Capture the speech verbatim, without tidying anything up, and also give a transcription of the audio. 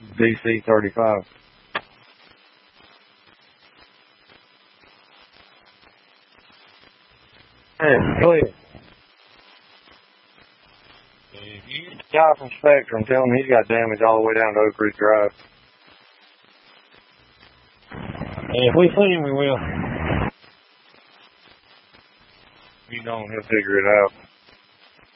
D C thirty-five. Hey, Cliff. If you get the guy from Spectrum, tell him he's got damage all the way down to Oak Ridge Drive. And if we see him, we will. You know, he'll figure it out.